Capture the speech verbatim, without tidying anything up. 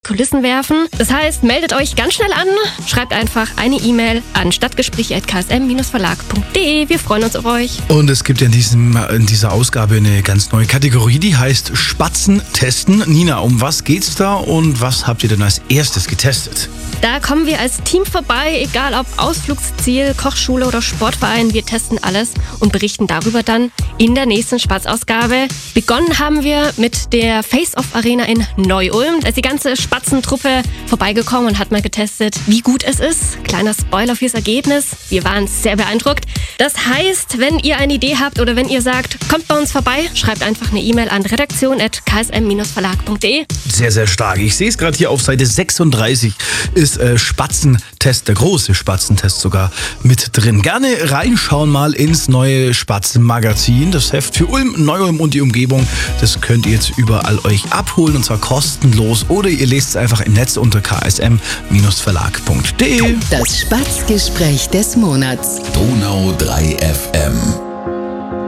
Kulissen werfen. Das heißt, meldet euch ganz schnell an, schreibt einfach eine E-Mail an stadtgespräche at k s m verlag punkt d e. Wir freuen uns auf euch. Und es gibt ja in, diesem, in dieser Ausgabe eine ganz neue Kategorie, die heißt Spatzen testen. Nina, um was geht's da und was habt ihr denn als erstes getestet? Da kommen wir als Team vorbei, egal ob Ausflugsziel, Kochschule oder Sportverein. Wir testen alles und berichten darüber dann in der nächsten Spatz-Ausgabe. Begonnen haben wir mit der Face-Off-Arena in Neu-Ulm. Da ist die ganze Spatzentruppe vorbeigekommen und hat mal getestet, wie gut es ist. Kleiner Spoiler fürs Ergebnis. Wir waren sehr beeindruckt. Das heißt, wenn ihr eine Idee habt oder wenn ihr sagt, kommt bei uns vorbei, schreibt einfach eine E-Mail an redaktion at k s m verlag punkt d e. Sehr, sehr stark. Ich sehe es gerade hier auf Seite sechsunddreißig ist äh, Spatzentest, der große Spatzentest sogar mit drin. Gerne reinschauen mal ins neue Spatzenmagazin, das Heft für Ulm, Neu-Ulm und die Umgebung. Das könnt ihr jetzt überall euch abholen und zwar kostenlos oder ihr lest es einfach im Netz unter k s m verlag punkt d e. Das Spatzgespräch des Monats. Donau drei F M.